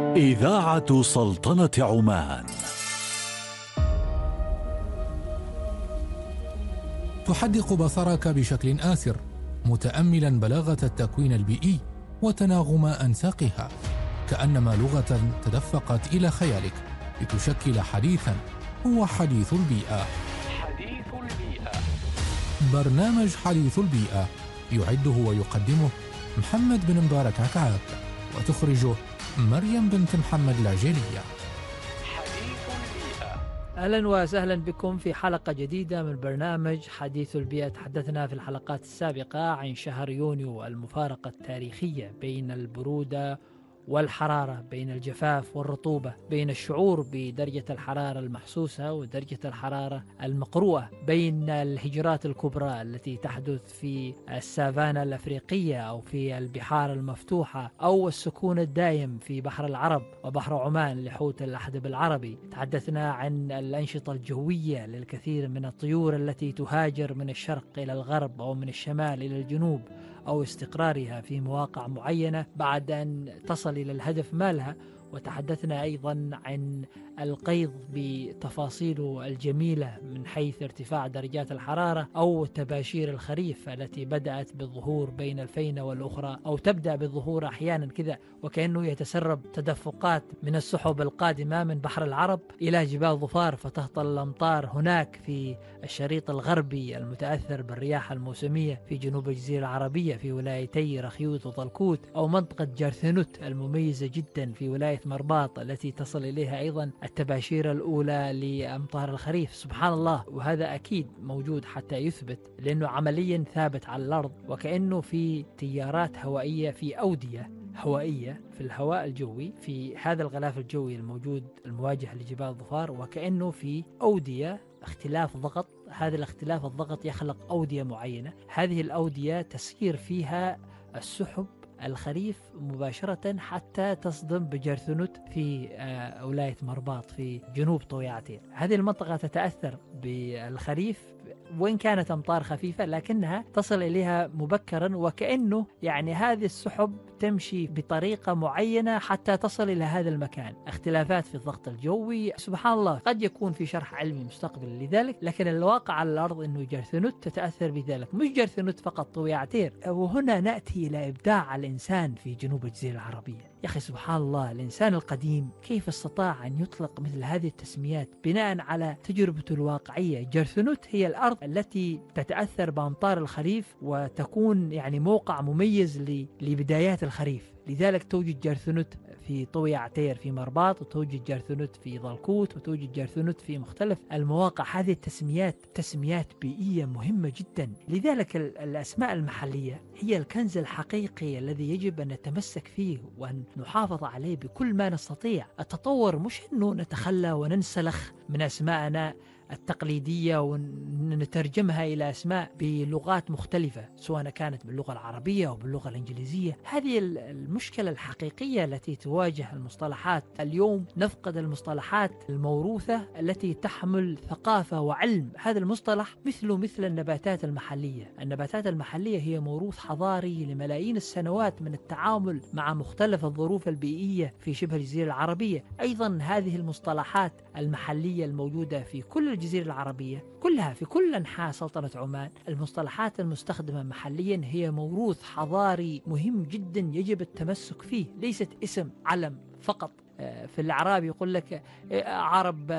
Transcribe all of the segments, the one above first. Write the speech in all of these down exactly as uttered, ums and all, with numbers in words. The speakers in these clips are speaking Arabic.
إذاعة سلطنة عمان تحدق بصرك بشكل آسر، متأملا بلاغة التكوين البيئي وتناغم أنساقها، كأنما لغة تدفقت إلى خيالك لتشكل حديثا هو حديث البيئة. حديث البيئة، برنامج حديث البيئة يعده ويقدمه محمد بن مبارك عكعاك، وتخرجه مريم بنت محمد العجيلية. حديث البيئة. أهلا وسهلا بكم في حلقة جديدة من برنامج حديث البيئة. تحدثنا في الحلقات السابقة عن شهر يونيو، المفارقة التاريخية بين البرودة والحرارة، بين الجفاف والرطوبة، بين الشعور بدرجة الحرارة المحسوسة ودرجة الحرارة المقروءة، بين الهجرات الكبرى التي تحدث في السافانا الأفريقية أو في البحار المفتوحة، أو السكون الدائم في بحر العرب وبحر عمان لحوت الأحدب العربي. تحدثنا عن الأنشطة الجوية للكثير من الطيور التي تهاجر من الشرق إلى الغرب أو من الشمال إلى الجنوب، أو استقرارها في مواقع معينة بعد أن تصل إلى الهدف مالها. وتحدثنا أيضا عن القيض بتفاصيله الجميلة من حيث ارتفاع درجات الحرارة، أو تباشير الخريف التي بدأت بالظهور بين الفينة والأخرى، أو تبدأ بالظهور أحيانا كذا وكأنه يتسرب تدفقات من السحب القادمة من بحر العرب إلى جبال ظفار، فتهطل الأمطار هناك في الشريط الغربي المتأثر بالرياح الموسمية في جنوب الجزيرة العربية في ولايتي رخيوت وطلكوت، أو منطقة جرثنوت المميزة جدا في ولاية مرباط التي تصل إليها أيضا التباشير الأولى لأمطار الخريف. سبحان الله، وهذا أكيد موجود حتى يثبت، لأنه عمليا ثابت على الأرض، وكأنه في تيارات هوائية، في أودية هوائية في الهواء الجوي، في هذا الغلاف الجوي الموجود المواجه لجبال ظفار، وكأنه في أودية اختلاف ضغط. هذا الاختلاف الضغط يخلق أودية معينة، هذه الأودية تسير فيها السحب الخريف مباشرة حتى تصدم بجرثنوت في ولاية مرباط في جنوب طويعتين. هذه المنطقة تتأثر بالخريف وإن كانت أمطار خفيفة، لكنها تصل إليها مبكرا، وكأنه يعني هذه السحب تمشي بطريقة معينة حتى تصل إلى هذا المكان. اختلافات في الضغط الجوي، سبحان الله، قد يكون في شرح علمي مستقبل لذلك، لكن الواقع على الأرض أنه جرثنوت تتأثر بذلك. مش جرثنوت فقط، طويعتين. وهنا نأتي إلى إبداع الإنسان في جنوب الجزيرة العربية. يا أخي سبحان الله، الإنسان القديم كيف استطاع أن يطلق مثل هذه التسميات بناء على تجربته الواقعية. جرثنوت هي الأرض التي تتأثر بأمطار الخريف وتكون يعني موقع مميز لبدايات الخريف، لذلك توجد جرثنوت في طوي عتير في مرباط، وتوجد جرثنوت في ضلكوت، وتوجد جرثنوت في مختلف المواقع. هذه التسميات تسميات بيئية مهمة جدا، لذلك الأسماء المحلية هي الكنز الحقيقي الذي يجب أن نتمسك فيه وأن نحافظ عليه بكل ما نستطيع. التطور مش أنه نتخلى وننسلخ من أسماءنا التقليدية ونترجمها إلى أسماء بلغات مختلفة، سواء كانت باللغة العربية أو باللغة الإنجليزية. هذه المشكلة الحقيقية التي تواجه المصطلحات اليوم. نفقد المصطلحات الموروثة التي تحمل ثقافة وعلم. هذا المصطلح مثله مثل النباتات المحلية. النباتات المحلية هي موروث حضاري لملايين السنوات من التعامل مع مختلف الظروف البيئية في شبه الجزيرة العربية. أيضا هذه المصطلحات المحلية الموجودة في كل الجزيرة العربية كلها، في كل أنحاء سلطنة عمان، المصطلحات المستخدمة محليا هي موروث حضاري مهم جدا يجب التمسك فيه، ليست اسم علم فقط. في الأعراب يقول لك عرب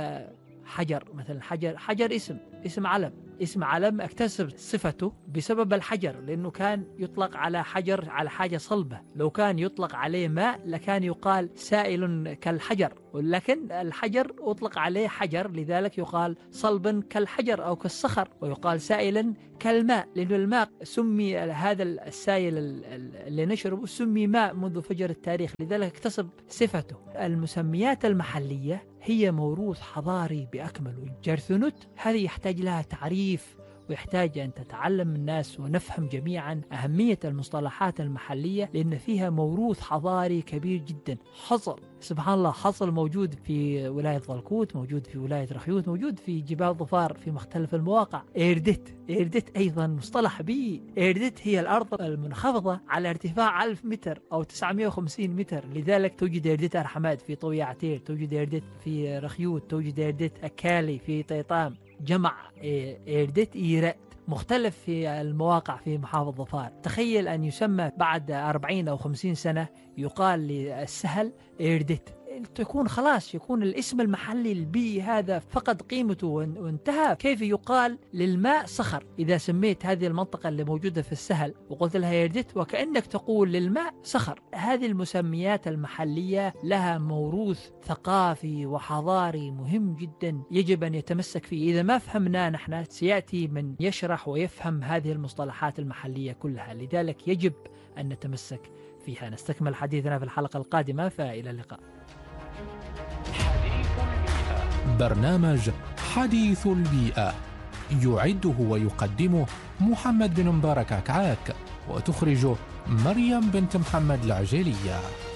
حجر مثلا، حجر حجر اسم اسم علم اسم علم اكتسب صفته بسبب الحجر، لأنه كان يطلق على حجر على حاجة صلبة. لو كان يطلق عليه ماء لكان يقال سائل كالحجر، ولكن الحجر أطلق عليه حجر، لذلك يقال صلبا كالحجر أو كالصخر، ويقال سائلا كالماء، لأن الماء سمي هذا السائل اللي نشربه سمي ماء منذ فجر التاريخ، لذلك اكتسب صفته. المسميات المحلية هي موروث حضاري بأكمله. جرثنوت هذه يحتاج لها تعريف ويحتاج أن تتعلم الناس ونفهم جميعا أهمية المصطلحات المحلية، لأن فيها موروث حضاري كبير جدا. حصل سبحان الله، حصل موجود في ولاية ضلكوت، موجود في ولاية رخيوت، موجود في جبال ظفار في مختلف المواقع. إيردت إيردت أيضا مصطلح بيئي. إيردت هي الأرض المنخفضة على ارتفاع ألف متر أو تسعمائة وخمسين متر، لذلك توجد إيردت أرحماد في طوي عتير، توجد إيردت في رخيوت، توجد إيردت أكالي في طيطام، جمع إيردت إيرات مختلف في المواقع في محافظة ظفار. تخيل أن يسمى بعد أربعين أو خمسين سنة يقال للسهل إيردت، تكون خلاص يكون الاسم المحلي البيئي هذا فقد قيمته وانتهى. كيف يقال للماء صخر إذا سميت هذه المنطقة اللي موجودة في السهل وقلت لها إيردت، وكأنك تقول للماء صخر. هذه المسميات المحلية لها موروث ثقافي وحضاري مهم جدا يجب أن يتمسك فيه. إذا ما فهمنا نحن سيأتي من يشرح ويفهم هذه المصطلحات المحلية كلها، لذلك يجب أن نتمسك فيها. نستكمل حديثنا في الحلقة القادمة، فإلى اللقاء. حديث البيئة. برنامج حديث البيئة يعده ويقدمه محمد بن مبارك عكعاك، وتخرجه مريم بنت محمد العجيلية.